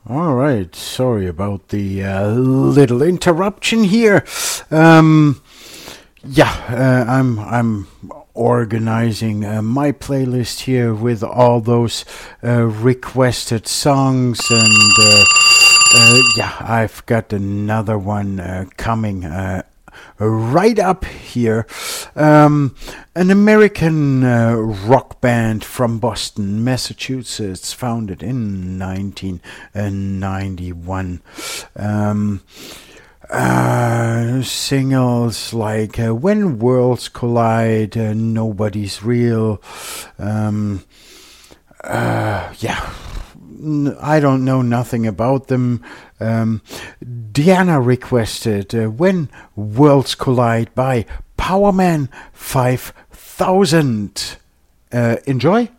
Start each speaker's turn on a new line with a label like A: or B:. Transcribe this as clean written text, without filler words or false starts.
A: All right. Sorry about the little interruption here. Um, I'm organizing my playlist here with all those requested songs, and I've got another one coming. Right up here. An American rock band from Boston, Massachusetts, founded in 1991. Singles like When Worlds Collide, Nobody's Real. I don't know nothing about them. Diana requested When Worlds Collide by Powerman 5000. Enjoy.